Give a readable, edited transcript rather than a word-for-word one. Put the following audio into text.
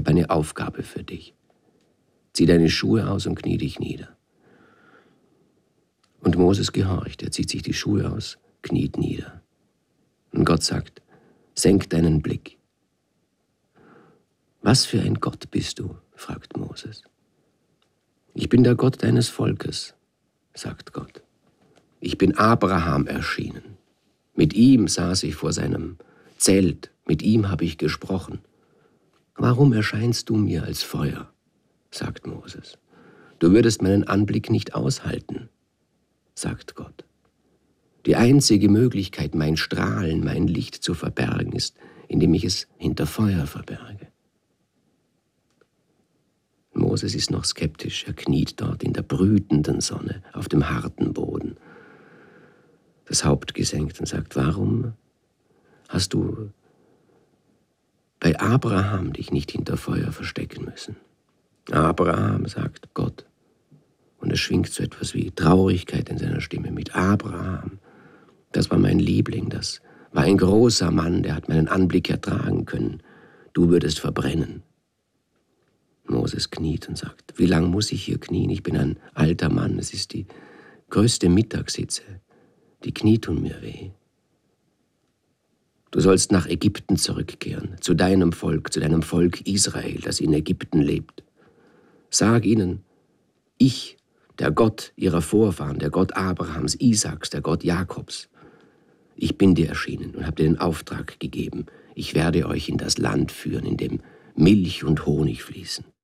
habe eine Aufgabe für dich. Zieh deine Schuhe aus und knie dich nieder. Und Moses gehorcht, er zieht sich die Schuhe aus, kniet nieder. Und Gott sagt, senk deinen Blick. Was für ein Gott bist du? Fragt Moses. Ich bin der Gott deines Volkes, sagt Gott. Ich bin Abraham erschienen. Mit ihm saß ich vor seinem Zelt, mit ihm habe ich gesprochen. Warum erscheinst du mir als Feuer? Sagt Moses. Du würdest meinen Anblick nicht aushalten, sagt Gott. Die einzige Möglichkeit, mein Strahlen, mein Licht zu verbergen, ist, indem ich es hinter Feuer verberge. Moses ist noch skeptisch, er kniet dort in der brütenden Sonne, auf dem harten Boden, das Haupt gesenkt und sagt, warum hast du bei Abraham dich nicht hinter Feuer verstecken müssen? Abraham, sagt Gott, und es schwingt so etwas wie Traurigkeit in seiner Stimme mit. Abraham, das war mein Liebling, das war ein großer Mann, der hat meinen Anblick ertragen können. Du würdest verbrennen. Moses kniet und sagt, wie lang muss ich hier knien? Ich bin ein alter Mann, es ist die größte Mittagshitze. Die Knie tun mir weh. Du sollst nach Ägypten zurückkehren, zu deinem Volk Israel, das in Ägypten lebt. Sag ihnen, ich, der Gott ihrer Vorfahren, der Gott Abrahams, Isaaks, der Gott Jakobs, ich bin dir erschienen und habe dir den Auftrag gegeben, ich werde euch in das Land führen, in dem Milch und Honig fließen.